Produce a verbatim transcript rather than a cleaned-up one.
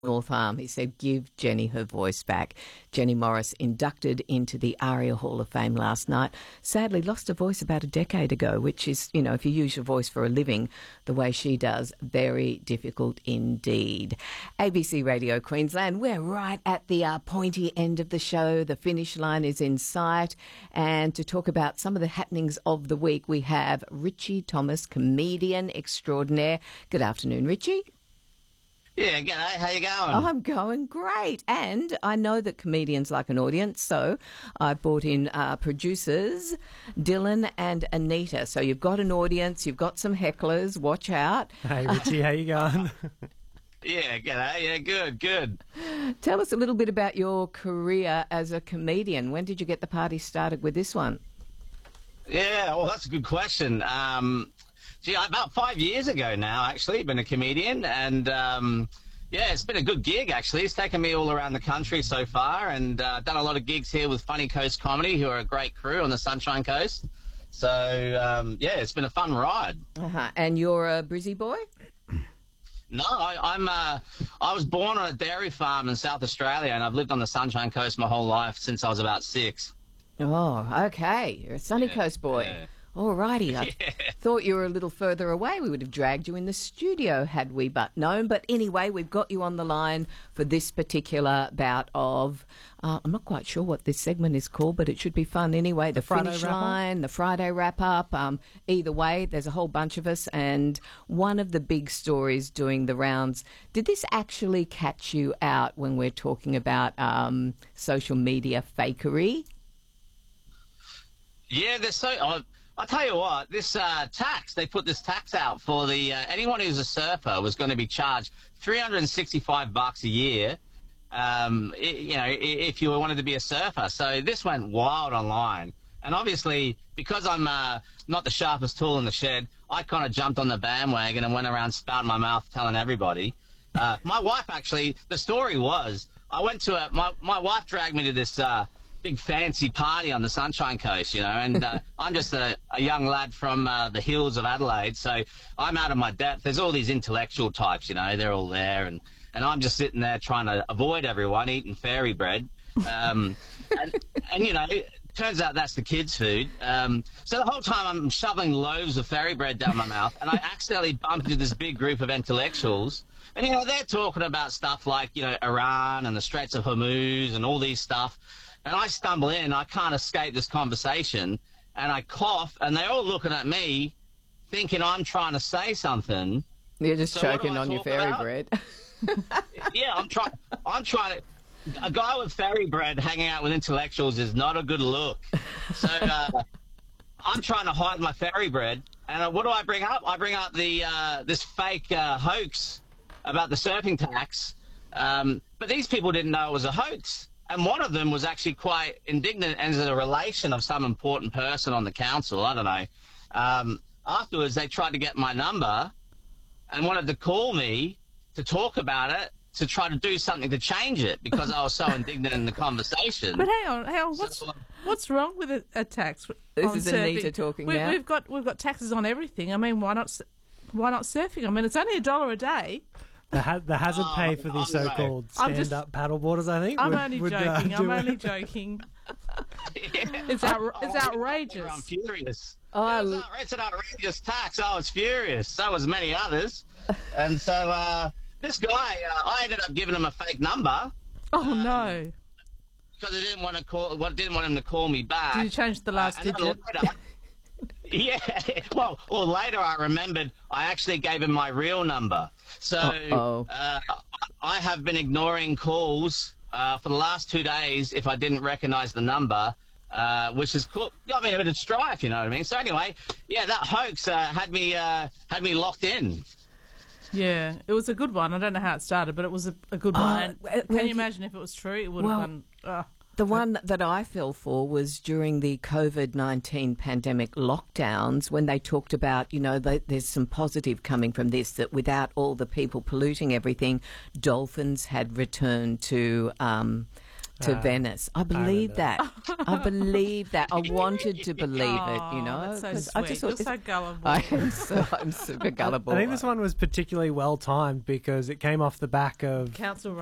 North Arm. He said, give Jenny her voice back. Jenny Morris inducted into the ARIA Hall of Fame last night. Sadly lost her voice about a decade ago, which is, you know, if you use your voice for a living the way she does, very difficult indeed. A B C Radio Queensland, we're right at the uh, pointy end of the show. The finish line is in sight. And to talk about some of the happenings of the week, we have Richie Thomas, comedian extraordinaire. Good afternoon, Richie. Yeah, g'day. How you going? Oh, I'm going great. And I know that comedians like an audience, so I brought in uh, producers, Dylan and Anita. So you've got an audience, you've got some hecklers, watch out. Hey, Richie, how you going? Yeah, g'day. Yeah, good, good. Tell us a little bit about your career as a comedian. When did you get the party started with this one? Yeah, well, that's a good question. Um... Gee, about five years ago now, actually, been a comedian, and um, yeah, it's been a good gig, actually. It's taken me all around the country so far, and uh, done a lot of gigs here with Funny Coast Comedy, who are a great crew on the Sunshine Coast. So, um, yeah, it's been a fun ride. Uh-huh. And you're a Brizzy boy? No, I, I'm. Uh, I was born on a dairy farm in South Australia, and I've lived on the Sunshine Coast my whole life since I was about six. Oh, okay. You're a Sunny Yeah, Coast boy. yeah. All righty. I Yeah. thought you were a little further away. We would have dragged you in the studio had we but known. But anyway, we've got you on the line for this particular bout of, uh, I'm not quite sure what this segment is called, but it should be fun anyway. The, The Friday finish wrap-up? line, the Friday wrap-up. Um, either way, there's a whole bunch of us. And one of the big stories doing the rounds, did this actually catch you out when we're talking about um, social media fakery? Yeah, there's so. Uh, I'll tell you what. This uh, tax, they put this tax out for the uh, anyone who's a surfer was going to be charged three hundred and sixty-five bucks a year. Um, i you know, i- if you wanted to be a surfer. So this went wild online, and obviously because I'm uh, not the sharpest tool in the shed, I kind of jumped on the bandwagon and went around spouting my mouth, telling everybody. Uh, my wife actually. The story was I went to a my my wife dragged me to this. Uh, big fancy party on the Sunshine Coast, you know, and uh, I'm just a, a young lad from uh, the hills of Adelaide, so I'm out of my depth. There's all these intellectual types, you know, they're all there, and, and I'm just sitting there trying to avoid everyone, eating fairy bread. Um, and, and, you know, it turns out that's the kids' food. Um, so the whole time I'm shoveling loaves of fairy bread down my mouth, and I accidentally bumped into this big group of intellectuals. And, you know, they're talking about stuff like, you know, Iran and the Straits of Hormuz and all these stuff. And I stumble in, I can't escape this conversation, and I cough, and they're all looking at me, thinking I'm trying to say something. You're just So what choking do I on your talk fairy about? bread. Yeah, I'm trying. I'm trying to. A guy with fairy bread hanging out with intellectuals is not a good look. So uh, I'm trying to hide my fairy bread, and uh, what do I bring up? I bring up the uh, this fake uh, hoax about the surfing tax, um, but these people didn't know it was a hoax. And one of them was actually quite indignant as a relation of some important person on the council. I don't know. Um, afterwards, they tried to get my number and wanted to call me to talk about it, to try to do something to change it because I was so indignant in the conversation. But hang on, hang on. What's So- what's wrong with a, a tax? This on is surfing? Anita talking we, now. We've got we've got taxes on everything. I mean, why not s- why not surfing? I mean, it's only a dollar a day. The, ha- the hazard Oh, pay for the I don't know. so-called I'm just- stand-up paddleboarders, I think. I'm would- only would, uh, joking. I'm do it. only joking. Yeah. It's out, it's I'm outrageous. furious. Oh, I It was l- out- it's an outrageous tax. I was furious. So was many others. And so uh, this guy, uh, I ended up giving him a fake number Oh no! because I didn't want to call. Well, didn't want him to call me back. Did you change the last And then digit? later- yeah. Well, well, later I remembered I actually gave him my real number. So Uh-oh. uh, I have been ignoring calls uh, for the last two days if I didn't recognise the number, uh, which has got me in a bit of strife. You know what I mean? So anyway, yeah, that hoax uh, had me uh, had me locked in. Yeah, it was a good one. I don't know how it started, but it was a, a good one. And well, can well, you imagine if it was true? It would well, have gone. Uh, The one that I fell for was during the COVID nineteen pandemic lockdowns when they talked about, you know, that there's some positive coming from this, that without all the people polluting everything, dolphins had returned to um, to Uh, Venice. I believe remember that. I believe that. I wanted to believe it, you Oh, know. that's so 'cause sweet. I just You're thought so it's- gullible. I am so, I'm super gullible. I think this one was particularly well timed because it came off the back of Council